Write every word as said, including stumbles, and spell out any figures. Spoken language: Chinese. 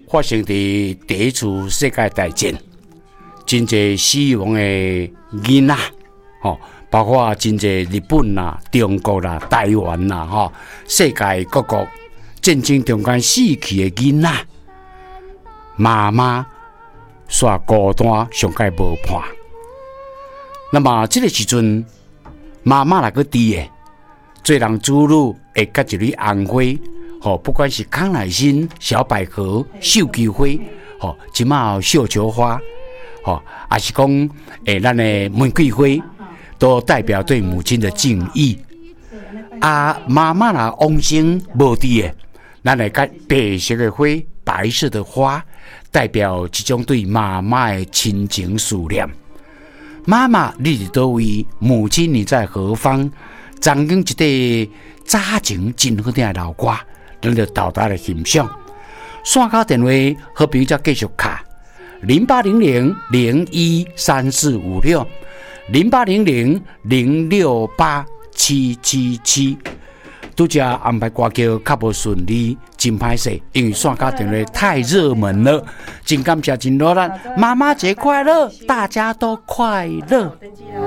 发生伫第一次世界大战，真侪死亡的囡仔，吼，包括真侪日本啦、中国啦、台湾啦，吼，世界各国战争中间死去的囡仔，妈妈煞孤单，上界无伴。那么这个时阵，妈妈来个滴的，做人子女会夹一蕊红花，吼，不管是康乃馨、小百合、秀菊花，吼，即马绣球花，吼，还是讲诶，咱的玫瑰花，都代表对母亲的敬意。啊，妈妈啦，往生无滴的，咱来夹白色的花，白色的花，代表一种对妈妈的亲情思念。妈妈，你伫倒位？母亲，你在何方？曾经一块早前真好听的老歌，咱就豆豆来欣赏。线卡电话，好朋友再继续卡零八零零零一三四五六零八零零零六八七七七。拄则安排歌叫较无顺利，真歹势，因为线卡电话太热门了。真感谢真热咱妈妈节快乐，大家都快乐。